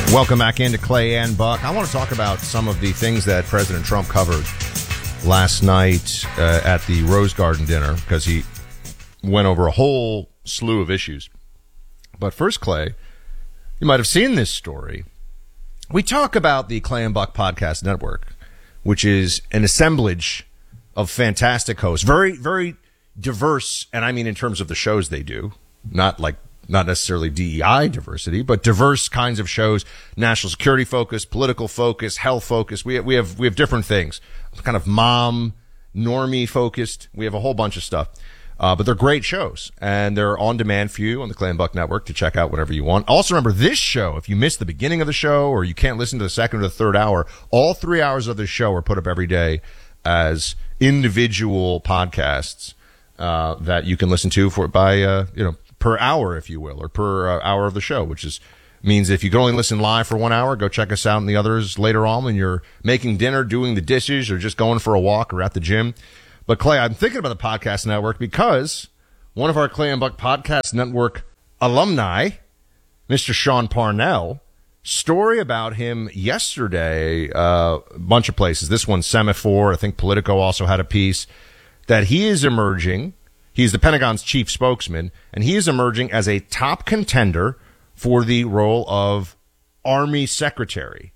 Welcome back into Clay and Buck. I want to talk about some of the things that President Trump covered last night at the Rose Garden dinner, because he went over a whole slew of issues. But first, Clay, you might have seen this story. We talk about the Clay and Buck Podcast Network, which is an assemblage of fantastic hosts, very, very diverse, and I mean in terms of the shows they do, not necessarily DEI diversity, but diverse kinds of shows, national security focus, political focus, health focus. We have different things, kind of mom, normie focused. We have a whole bunch of stuff. But they're great shows, and they're on demand for you on the Clay and Buck Network to check out whenever you want. Also remember, this show, if you missed the beginning of the show or you can't listen to the second or the third hour, all 3 hours of the show are put up every day as individual podcasts that you can listen to per hour, if you will, or per hour of the show, which means if you can only listen live for 1 hour, go check us out and the others later on when you're making dinner, doing the dishes, or just going for a walk or at the gym. But Clay, I'm thinking about the podcast network because one of our Clay and Buck Podcast Network alumni, Mr. Sean Parnell, story about him yesterday, a bunch of places. This one, Semaphore, I think Politico also had a piece, that he is emerging. He's the Pentagon's chief spokesman, and he is emerging as a top contender for the role of Army Secretary.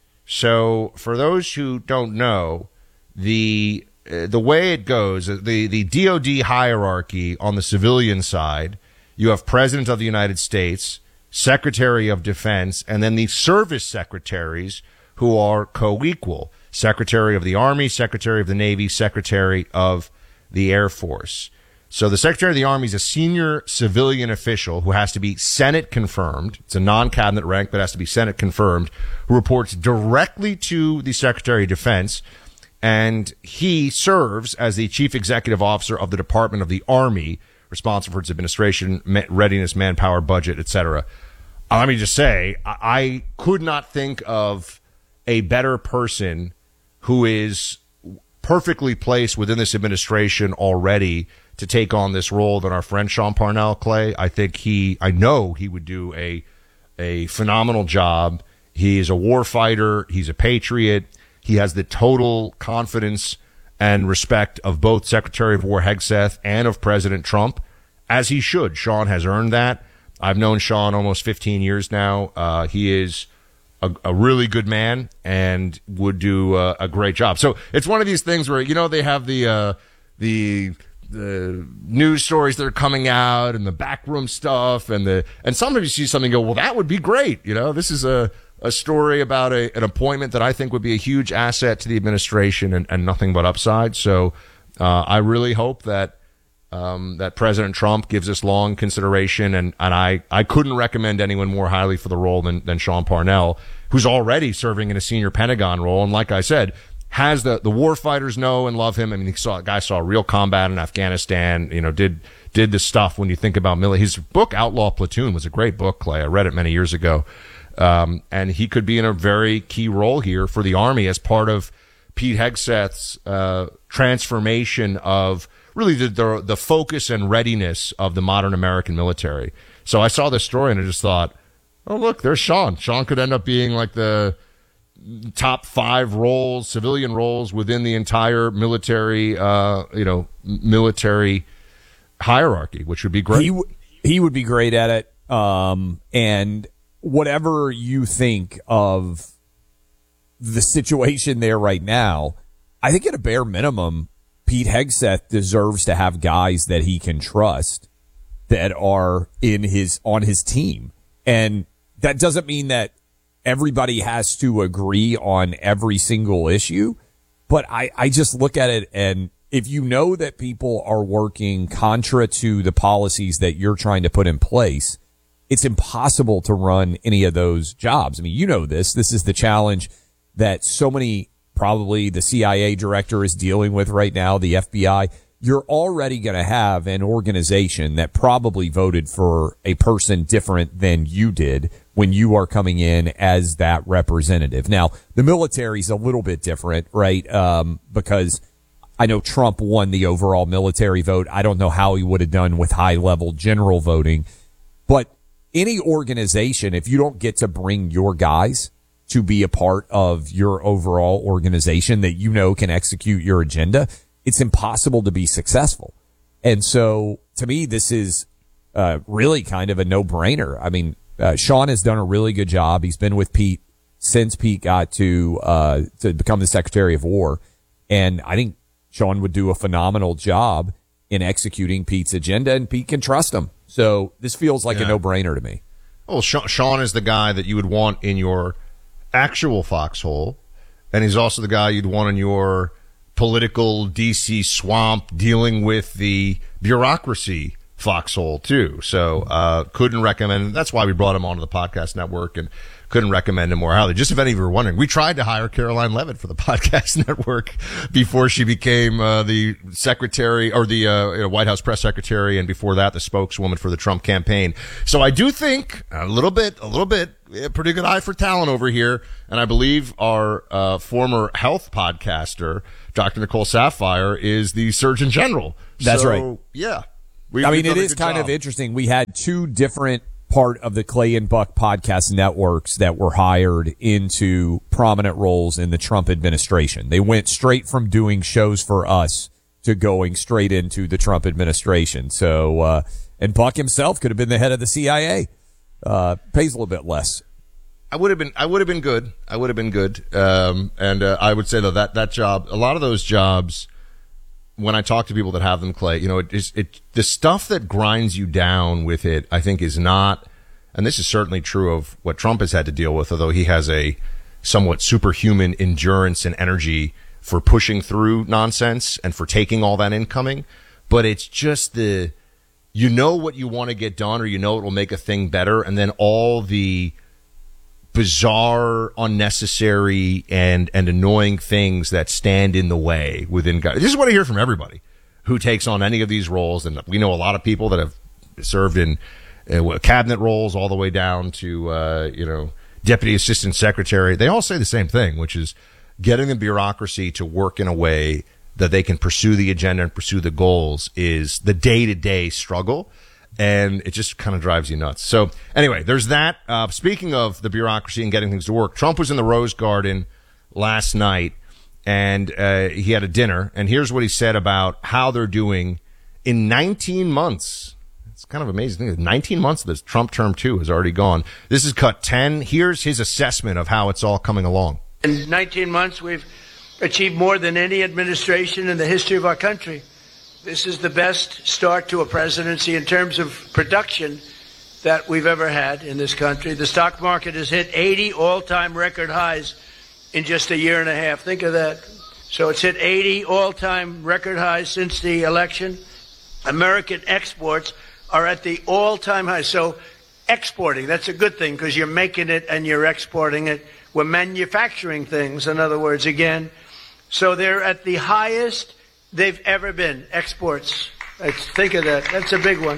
So for those who don't know, the way it goes, the DOD hierarchy on the civilian side, you have President of the United States, Secretary of Defense, and then the service secretaries who are co-equal. Secretary of the Army, Secretary of the Navy, Secretary of the Air Force. So the Secretary of the Army is a senior civilian official who has to be Senate confirmed. It's a non-cabinet rank, but has to be Senate confirmed, who reports directly to the Secretary of Defense. And he serves as the chief executive officer of the Department of the Army, responsible for its administration, readiness, manpower, budget, etc. Let me just say, I could not think of a better person who is perfectly placed within this administration already to take on this role than our friend Sean Parnell, Clay. I know he would do a phenomenal job. He is a war fighter. He's a patriot. He has the total confidence and respect of both Secretary of War Hegseth and of President Trump, as he should. Sean has earned that. I've known Sean almost 15 years now. He is a really good man and would do a great job. So it's one of these things where, they have the news stories that are coming out and the backroom stuff and sometimes you see something and go, well, that would be great. This is a story about an appointment that I think would be a huge asset to the administration and nothing but upside. So I really hope that President Trump gives this long consideration, and I couldn't recommend anyone more highly for the role than Sean Parnell, who's already serving in a senior Pentagon role. And like I said, has the war fighters know and love him. I mean, the guy saw real combat in Afghanistan, did the stuff when you think about his book, Outlaw Platoon, was a great book, Clay. I read it many years ago. And he could be in a very key role here for the Army as part of Pete Hegseth's transformation of really the focus and readiness of the modern American military. So I saw this story and I just thought, oh, look, there's Sean. Sean could end up being like the top 5 roles, civilian roles within the entire military, military hierarchy, which would be great. He would be great at it. And whatever you think of the situation there right now, I think at a bare minimum, Pete Hegseth deserves to have guys that he can trust that are on his team. And that doesn't mean that everybody has to agree on every single issue, but I just look at it, and if you know that people are working contra to the policies that you're trying to put in place, it's impossible to run any of those jobs. I mean, this is the challenge that so many, probably the CIA director is dealing with right now, the FBI. You're already going to have an organization that probably voted for a person different than you did when you are coming in as that representative. Now, the military's a little bit different, right? Because I know Trump won the overall military vote. I don't know how he would have done with high-level general voting. But any organization, if you don't get to bring your guys to be a part of your overall organization that you know can execute your agenda, it's impossible to be successful. And so, to me, this is really kind of a no-brainer. I mean, Sean has done a really good job. He's been with Pete since Pete got to become the Secretary of War. And I think Sean would do a phenomenal job in executing Pete's agenda, and Pete can trust him. So this feels like a no-brainer to me. Well, Sean is the guy that you would want in your actual foxhole, and he's also the guy you'd want in your political D.C. swamp dealing with the bureaucracy foxhole, too. So couldn't recommend. That's why we brought him onto the podcast network, and couldn't recommend him more highly. Just if any of you were wondering, we tried to hire Caroline Levitt for the podcast network before she became the secretary or the White House press secretary, and before that, the spokeswoman for the Trump campaign. So I do think a little bit, pretty good eye for talent over here. And I believe our former health podcaster, Dr. Nicole Sapphire, is the Surgeon General. That's right. Yeah. It is kind of interesting. We had two different part of the Clay and Buck podcast networks that were hired into prominent roles in the Trump administration. They went straight from doing shows for us to going straight into the Trump administration. So, and Buck himself could have been the head of the CIA. Pays a little bit less. I would have been good. And I would say though that job, a lot of those jobs, when I talk to people that have them, Clay, the stuff that grinds you down with it, I think is not, and this is certainly true of what Trump has had to deal with, although he has a somewhat superhuman endurance and energy for pushing through nonsense and for taking all that incoming. But it's just what you want to get done, or it will make a thing better. And then all the bizarre, unnecessary, and annoying things that stand in the way within government. This is what I hear from everybody who takes on any of these roles. And we know a lot of people that have served in cabinet roles all the way down to, deputy assistant secretary. They all say the same thing, which is getting the bureaucracy to work in a way that they can pursue the agenda and pursue the goals is the day-to-day struggle. And it just kind of drives you nuts. So anyway, there's that. Speaking of the bureaucracy and getting things to work, Trump was in the Rose Garden last night, and he had a dinner. And here's what he said about how they're doing in 19 months. It's kind of amazing. 19 months of this Trump term 2 has already gone. This is cut 10. Here's his assessment of how it's all coming along. In 19 months, we've achieved more than any administration in the history of our country. This is the best start to a presidency in terms of production that we've ever had in this country. The stock market has hit 80 all-time record highs in just a year and a half. Think of that. So it's hit 80 all-time record highs since the election. American exports are at the all-time high. So exporting, that's a good thing because you're making it and you're exporting it. We're manufacturing things, in other words, again. So they're at the highest they've ever been, exports. Think of that. That's a big one.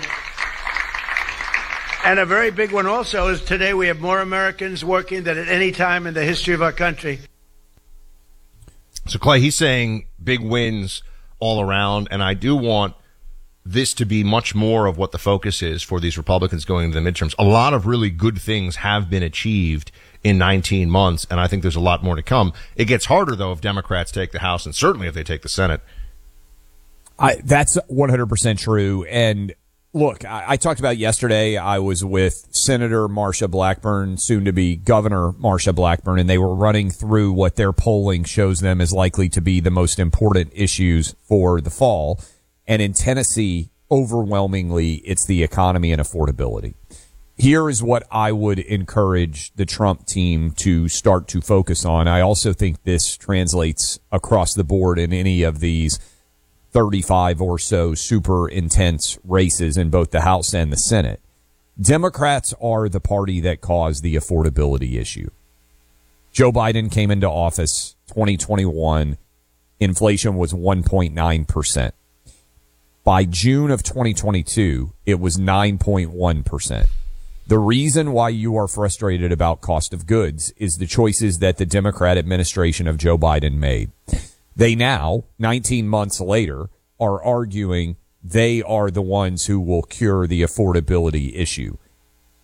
And a very big one also is today we have more Americans working than at any time in the history of our country. So, Clay, he's saying big wins all around, and I do want this to be much more of what the focus is for these Republicans going into the midterms. A lot of really good things have been achieved in 19 months, and I think there's a lot more to come. It gets harder, though, if Democrats take the House, and certainly if they take the Senate. That's 100% true. And look, I talked about yesterday, I was with Senator Marsha Blackburn, soon to be Governor Marsha Blackburn, and they were running through what their polling shows them is likely to be the most important issues for the fall. And in Tennessee, overwhelmingly, it's the economy and affordability. Here is what I would encourage the Trump team to start to focus on. I also think this translates across the board in any of these 35 or so super intense races in both the House and the Senate. Democrats are the party that caused the affordability issue. Joe Biden came into office 2021. Inflation was 1.9%. By June of 2022, it was 9.1%. The reason why you are frustrated about cost of goods is the choices that the Democrat administration of Joe Biden made. They now, 19 months later, are arguing they are the ones who will cure the affordability issue.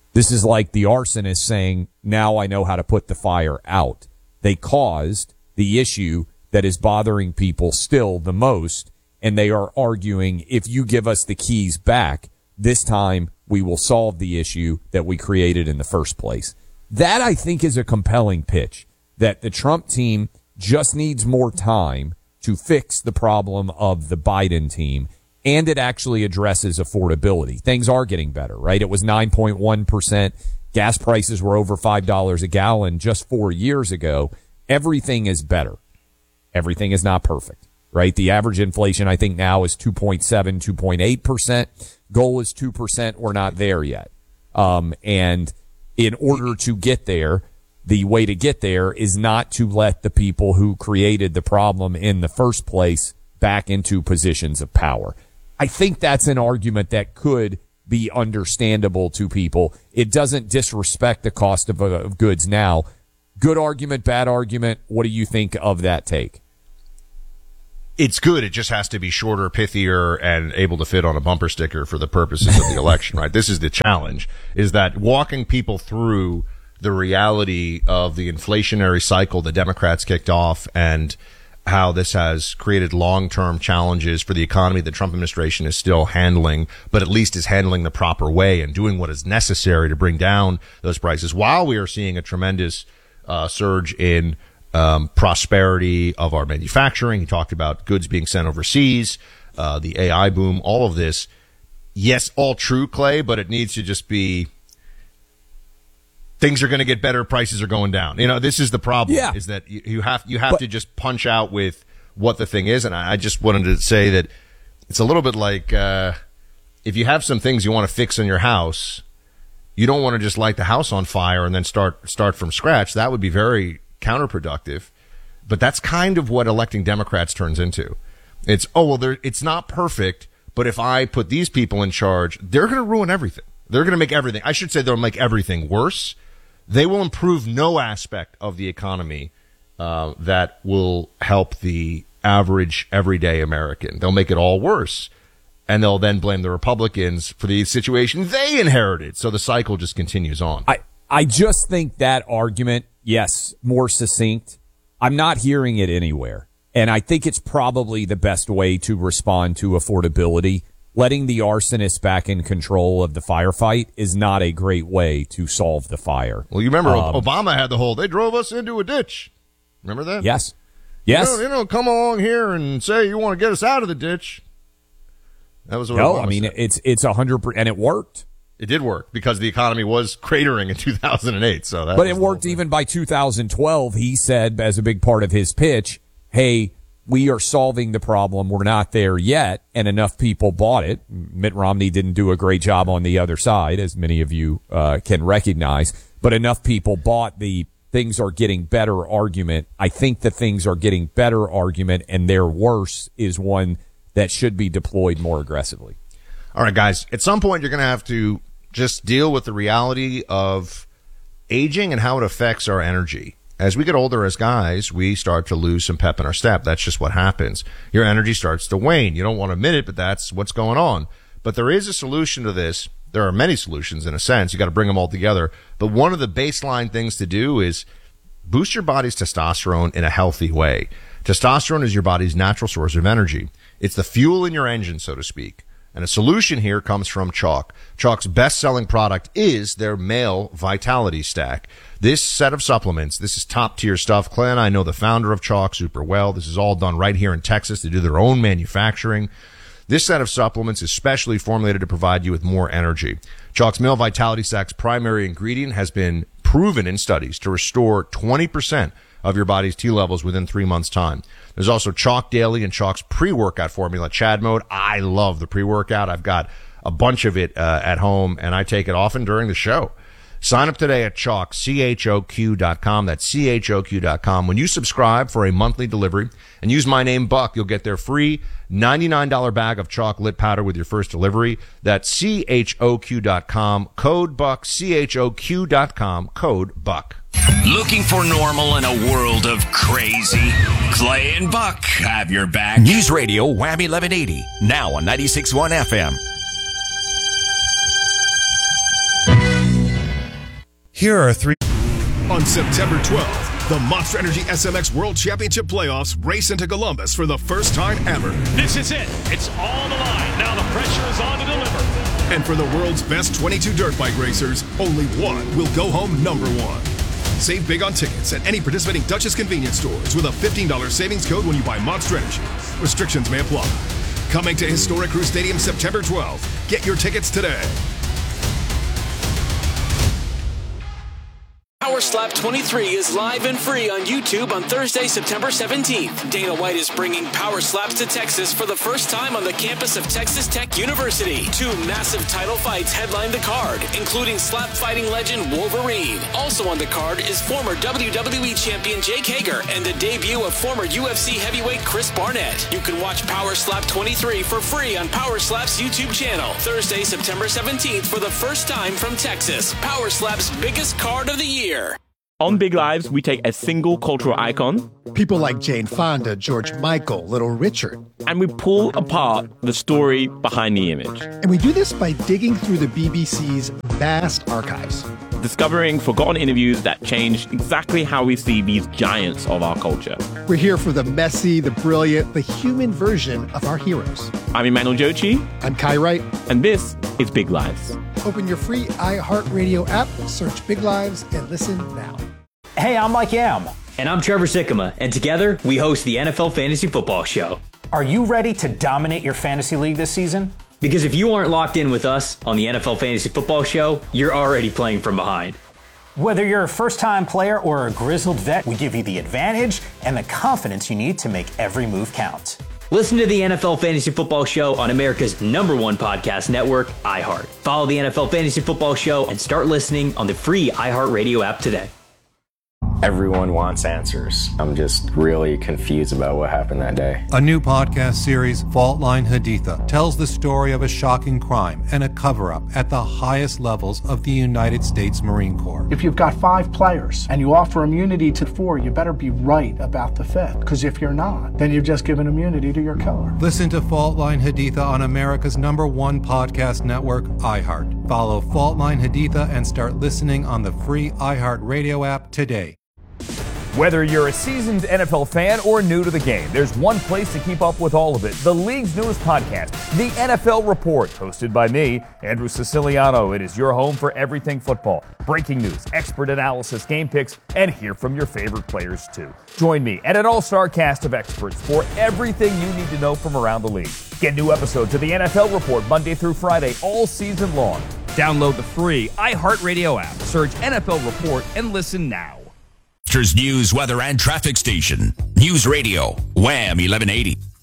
This is like the arsonist saying, now I know how to put the fire out. They caused the issue that is bothering people still the most, and they are arguing, if you give us the keys back, this time we will solve the issue that we created in the first place. That, I think, is a compelling pitch, that the Trump team just needs more time to fix the problem of the Biden team, and it actually addresses affordability. Things are getting better, right? It was 9.1%. Gas prices were over $5 a gallon just 4 years ago. Everything is better. Everything is not perfect, right? The average inflation, I think, now is 2.7, 2.8%. Goal is 2%. We're not there yet. And in order to get there, the way to get there is not to let the people who created the problem in the first place back into positions of power. I think that's an argument that could be understandable to people. It doesn't disrespect the cost of goods now. Good argument, bad argument. What do you think of that take? It's good. It just has to be shorter, pithier, and able to fit on a bumper sticker for the purposes of the election, right? This is the challenge, is that walking people through the reality of the inflationary cycle the Democrats kicked off and how this has created long-term challenges for the economy the Trump administration is still handling, but at least is handling the proper way and doing what is necessary to bring down those prices while we are seeing a tremendous surge in prosperity of our manufacturing. He talked about goods being sent overseas, the AI boom, all of this. Yes, all true, Clay, but it needs to just be things are going to get better, prices are going down. You know, this is the problem, is that you have to just punch out with what the thing is. And I just wanted to say that it's a little bit like if you have some things you want to fix in your house, you don't want to just light the house on fire and then start from scratch. That would be very counterproductive. But that's kind of what electing Democrats turns into. It's, it's not perfect, but if I put these people in charge, they're going to ruin everything. They're going to make everything. I should say they'll make everything worse. They will improve no aspect of the economy that will help the average everyday American. They'll make it all worse. And they'll then blame the Republicans for the situation they inherited. So the cycle just continues on. I just think that argument, yes, more succinct. I'm not hearing it anywhere. And I think it's probably the best way to respond to affordability. Letting the arsonist back in control of the firefight is not a great way to solve the fire. Well, you remember Obama had the whole, they drove us into a ditch. Remember that? Yes. Yes. You know, come along here and say you want to get us out of the ditch. That was what Obama said. It's 100%, and it worked. It did work because the economy was cratering in 2008. But it worked even by 2012. He said, as a big part of his pitch, hey, we are solving the problem. We're not there yet. And enough people bought it. Mitt Romney didn't do a great job on the other side, as many of you can recognize. But enough people bought the things are getting better argument. I think the things are getting better argument, and they're worse is one that should be deployed more aggressively. All right, guys. At some point, you're going to have to just deal with the reality of aging and how it affects our energy. As we get older as guys, we start to lose some pep in our step. That's just what happens. Your energy starts to wane. You don't want to admit it, but that's what's going on. But there is a solution to this. There are many solutions in a sense. You got to bring them all together. But one of the baseline things to do is boost your body's testosterone in a healthy way. Testosterone is your body's natural source of energy. It's the fuel in your engine, so to speak. And a solution here comes from Chalk. Chalk's best-selling product is their Male Vitality Stack. This set of supplements, this is top-tier stuff. Clay and I know the founder of Chalk super well. This is all done right here in Texas. They do their own manufacturing. This set of supplements is specially formulated to provide you with more energy. Chalk's Male Vitality Stack's primary ingredient has been proven in studies to restore 20% of your body's T levels within 3 months' time. There's also Chalk Daily and Chalk's pre-workout formula, Chad Mode. I love the pre-workout. I've got a bunch of it at home, and I take it often during the show. Sign up today at Chalk, CHOQ.com. That's CHOQ.com. When you subscribe for a monthly delivery and use my name, Buck, you'll get their free $99 bag of Chalk Lit Powder with your first delivery. That's CHOQ.com, code Buck, CHOQ.com, code Buck. Looking for normal in a world of crazy? Clay and Buck have your back. News Radio Whammy 1180, now on 96.1 FM. Here are 3. On September 12th, the Monster Energy SMX World Championship Playoffs race into Columbus for the first time ever. This is it. It's all on the line. Now the pressure is on to deliver. And for the world's best 22 dirt bike racers, only one will go home number one. Save big on tickets at any participating Dutchess convenience stores with a $15 savings code when you buy Monster Energy. Restrictions may apply. Coming to Historic Crew Stadium September 12th. Get your tickets today. Power Slap 23 is live and free on YouTube on Thursday, September 17th. Dana White is bringing Power Slaps to Texas for the first time on the campus of Texas Tech University. 2 massive title fights headline the card, including slap fighting legend Wolverine. Also on the card is former WWE champion Jake Hager and the debut of former UFC heavyweight Chris Barnett. You can watch Power Slap 23 for free on Power Slap's YouTube channel. Thursday, September 17th for the first time from Texas. Power Slap's biggest card of the year. On Big Lives, we take a single cultural icon, people like Jane Fonda, George Michael, Little Richard, and we pull apart the story behind the image. And we do this by digging through the BBC's vast archives, discovering forgotten interviews that changed exactly how we see these giants of our culture. We're here for the messy, the brilliant, the human version of our heroes. I'm Emmanuel Jochi. I'm Kai Wright. And this is Big Lives. Open your free iHeartRadio app, search Big Lives, and listen now. Hey, I'm Mike Yam. And I'm Trevor Sikkema. And together, we host the NFL Fantasy Football Show. Are you ready to dominate your fantasy league this season? Because if you aren't locked in with us on the NFL Fantasy Football Show, you're already playing from behind. Whether you're a first-time player or a grizzled vet, we give you the advantage and the confidence you need to make every move count. Listen to the NFL Fantasy Football Show on America's #1 podcast network, iHeart. Follow the NFL Fantasy Football Show and start listening on the free iHeartRadio app today. Everyone wants answers. I'm just really confused about what happened that day. A new podcast series, Fault Line Haditha, tells the story of a shocking crime and a cover-up at the highest levels of the United States Marine Corps. If you've got 5 players and you offer immunity to 4, you better be right about the 5th. Because if you're not, then you've just given immunity to your killer. Listen to Fault Line Haditha on America's #1 podcast network, iHeart. Follow Fault Line Haditha and start listening on the free iHeartRadio app today. Whether you're a seasoned NFL fan or new to the game, there's one place to keep up with all of it. The league's newest podcast, The NFL Report, hosted by me, Andrew Siciliano. It is your home for everything football. Breaking news, expert analysis, game picks, and hear from your favorite players too. Join me and an all-star cast of experts for everything you need to know from around the league. Get new episodes of The NFL Report Monday through Friday all season long. Download the free iHeartRadio app. Search NFL Report and listen now. News, weather, and traffic station. News Radio, Wham 1180.